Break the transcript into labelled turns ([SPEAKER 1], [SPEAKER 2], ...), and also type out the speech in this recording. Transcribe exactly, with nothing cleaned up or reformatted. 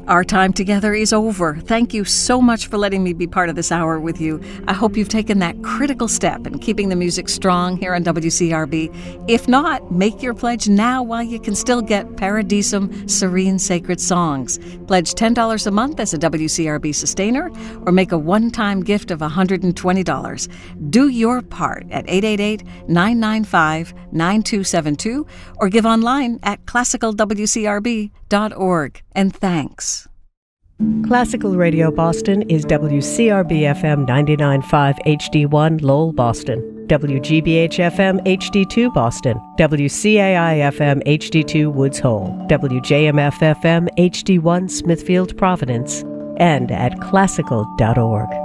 [SPEAKER 1] Our time together is over. Thank you so much for letting me be part of this hour with you. I hope you've taken that critical step in keeping the music strong here on W C R B. If not, make your pledge now while you can still get Paradisum Serene Sacred Songs. Pledge ten dollars a month as a W C R B sustainer or make a one-time gift of one hundred twenty dollars. Do your part at eight eight eight, nine nine five, nine two seven two or give online at classical w c r b dot org. And thanks.
[SPEAKER 2] Classical Radio Boston is W C R B F M ninety-nine point five H D one Lowell, Boston, W G B H F M H D two Boston, W C A I F M H D two Woods Hole, W J M F F M H D one Smithfield, Providence, and at classical dot org.